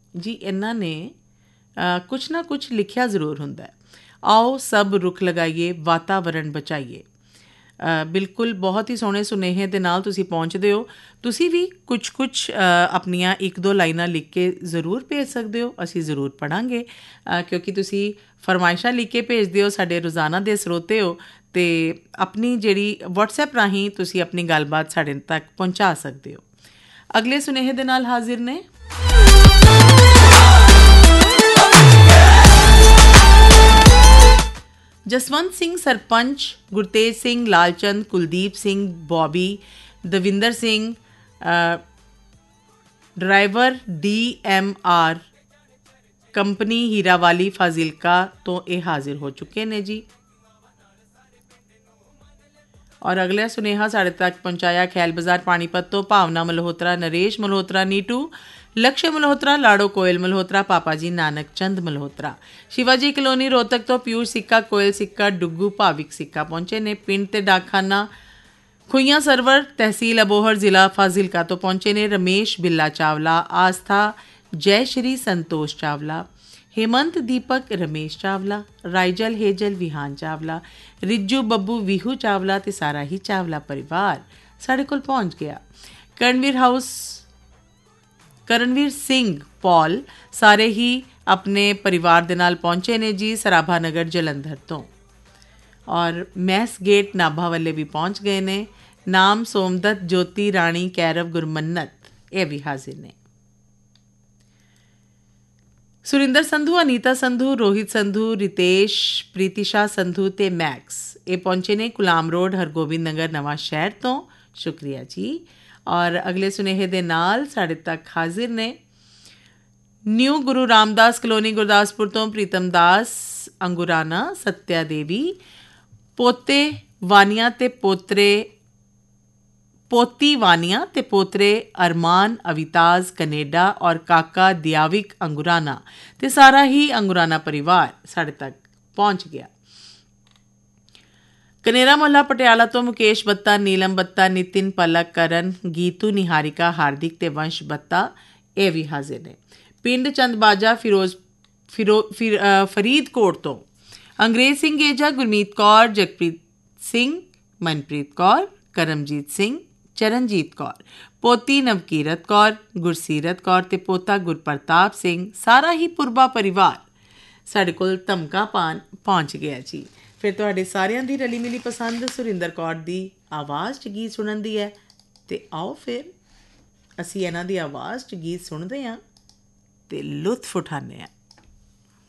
ਜੀ ਇਹਨਾਂ ਨੇ ਕੁਛ ਨਾ ਕੁਛ ਲਿਖਿਆ ਜ਼ਰੂਰ ਹੁੰਦਾ ਹੈ। ਆਓ ਸਭ ਰੁੱਖ ਲਗਾਈਏ, ਵਾਤਾਵਰਣ ਬਚਾਈਏ। ਬਿਲਕੁਲ ਬਹੁਤ ਹੀ ਸੋਹਣੇ ਸੁਨੇਹੇ ਦੇ ਨਾਲ ਤੁਸੀਂ ਪਹੁੰਚਦੇ ਹੋ। ਤੁਸੀਂ ਵੀ ਕੁਛ ਆਪਣੀਆਂ 1-2 ਲਾਈਨਾਂ ਲਿਖ ਕੇ ਜ਼ਰੂਰ ਭੇਜ ਸਕਦੇ ਹੋ, ਅਸੀਂ ਜ਼ਰੂਰ ਪੜ੍ਹਾਂਗੇ, ਕਿਉਂਕਿ ਤੁਸੀਂ ਫਰਮਾਇਸ਼ਾਂ ਲਿਖ ਕੇ ਭੇਜਦੇ ਹੋ, ਸਾਡੇ ਰੋਜ਼ਾਨਾ ਦੇ ਸਰੋਤੇ ਹੋ, ਅਤੇ ਆਪਣੀ ਜਿਹੜੀ ਵਟਸਐਪ ਰਾਹੀਂ ਤੁਸੀਂ ਆਪਣੀ ਗੱਲਬਾਤ ਸਾਡੇ ਤੱਕ ਪਹੁੰਚਾ ਸਕਦੇ ਹੋ। ਅਗਲੇ ਸੁਨੇਹੇ ਦੇ ਨਾਲ ਹਾਜ਼ਰ ਨੇ। Jaswant Singh sarpanch, Gurtej Singh, Lalchand, Kuldeep Singh, Bobby, Davinder Singh, driver DMR company ਹੀਰਾਵਾਲੀ Fazilka ਤੋਂ ਇਹ ਹਾਜ਼ਰ ਹੋ ਚੁੱਕੇ ਨੇ ਜੀ। ਔਰ ਅਗਲਾ ਸੁਨੇਹਾ ਸਾਡੇ ਤੱਕ ਪਹੁੰਚਾਇਆ ਖੈਲ ਬਾਜ਼ਾਰ ਪਾਣੀਪਤ ਤੋਂ ਭਾਵਨਾ ਮਲਹੋਤਰਾ, ਨਰੇਸ਼ ਮਲਹੋਤਰਾ, ਨੀਟੂ, ਲਕਸ਼ ਮਲਹੋਤਰਾ, ਲਾੜੋ ਕੋਇਲ ਮਲਹੋਤਰਾ, ਪਾਪਾ ਜੀ ਨਾਨਕ ਚੰਦ ਮਲਹੋਤਰਾ। ਸ਼ਿਵਾਜੀ ਕਲੋਨੀ ਰੋਹਤਕ ਤੋਂ ਪਿਊਸ਼ ਸਿੱਕਾ, ਕੋਇਲ ਸਿੱਕਾ, ਡੁੱਗੂ ਭਾਵਿਕ ਸਿੱਕਾ ਪਹੁੰਚੇ ਨੇ। ਪਿੰਡ ਤੇ ਡਾਕਖਾਨਾ ਖੁਈਆਂ ਸਰਵਰ, ਤਹਿਸੀਲ ਅਬੋਹਰ, ਜ਼ਿਲ੍ਹਾ ਫਾਜ਼ਿਲਕਾ ਤੋਂ ਪਹੁੰਚੇ ਨੇ ਰਮੇਸ਼ ਬਿੱਲਾ ਚਾਵਲਾ, ਆਸਥਾ ਜੈ ਸ਼੍ਰੀ ਸੰਤੋਸ਼ ਚਾਵਲਾ, हेमंत दीपक रमेश चावला, राइजल हेजल विहान चावला, रिज्जू बब्बू विहू चावला ते सारा ही चावला परिवार साढ़े कोल पहुँच गया। करणवीर सिंह पॉल सारे ही अपने परिवार दे नाल पहुँचे ने जी सराभा नगर जलंधर तो। और मैस गेट नाभा वाले भी पहुँच गए ने। नाम सोमदत्त, ज्योति राणी, कैरव, गुरमन्नत ये भी हाजिर ने। सुरिंदर संधू, अनीता संधू, रोहित संधू, रितेश, प्रीतिशा संधू ते मैक्स ये पहुँचे ने गुलाम रोड, हरगोबिंद नगर, नवां शहर तो। शुक्रिया जी। और अगले सुनेहे दे नाल साढ़े तक हाजिर ने न्यू गुरु रामदास कलोनी गुरदासपुर तो प्रीतम दास अंगुराना, सत्या देवी, पोते वानिया ते पोती वानिया ते पोतरे अरमान, अविताज कनेडा और काका दियाविक अंगुराना ते सारा ही अंगुराना परिवार साढ़े तक पहुँच गया। कनेरा मोहल्ला पटियाला तो मुकेश बत्ता, नीलम बत्ता, नितिन, पलक, करण, गीतू, निहारिका, हार्दिक ते वंश बत्ता ये भी हाजिर ने। पिंड चंदबाजा फरीदकोट तो अंग्रेज सिंह गेजा, गुरमीत कौर, जगप्रीत सिंह, मनप्रीत कौर, करमजीत सिंह, चरणजीत कौर, पोती नवकीरत कौर, गुरसीरत कौर ते पोता गुरप्रताप सिंह सारा ही पुरबा परिवार साढ़े कोल धमका पान पहुँच गया जी। फिर तुहाडे सारियां दी रली मिली पसंद सुरिंदर कौर दी आवाज़ च गीत सुनन दी है ते आओ फिर असी इन्हां दी आवाज़ च गीत सुनदे हां ते लुत्फ उठाने हां।